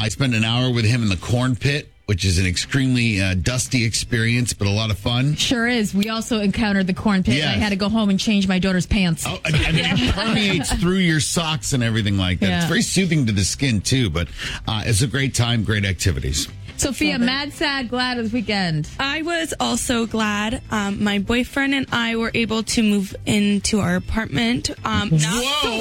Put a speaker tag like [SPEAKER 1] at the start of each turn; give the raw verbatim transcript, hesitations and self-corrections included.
[SPEAKER 1] I spent an hour with him in the corn pit, which is an extremely uh, dusty experience, but a lot of fun.
[SPEAKER 2] Sure is. We also encountered the corn pit.
[SPEAKER 1] Yes.
[SPEAKER 2] I had to go home and change my daughter's pants.
[SPEAKER 1] Oh, and, and it permeates through your socks and everything like that.
[SPEAKER 2] Yeah.
[SPEAKER 1] It's very soothing to the skin, too, but uh, it's a great time, great activities.
[SPEAKER 2] Sophia, mad, sad, glad this weekend.
[SPEAKER 3] I was also glad. Um, my boyfriend and I were able to move into our apartment. Um, not
[SPEAKER 1] Whoa!